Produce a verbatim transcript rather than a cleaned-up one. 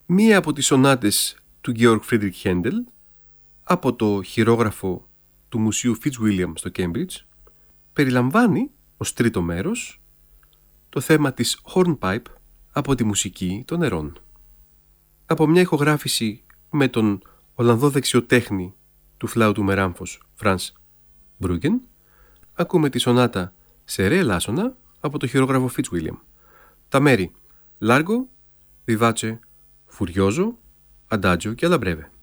μία από τις σονάτες του Georg Friedrich Händel από το χειρόγραφο του Μουσείου Fitzwilliam στο Cambridge περιλαμβάνει ως τρίτο μέρος το θέμα της Hornpipe από τη μουσική των νερών. Από μια ηχογράφηση με τον Ολλανδό δεξιοτέχνη του φλάουτου με ράμφος Franz Bruggen ακούμε τη σονάτα σε ρε ελάσσονα από το χειρόγραφο Fitzwilliam. Τα μέρη Largo, Vivace, Furioso, Adagio και Alla breve.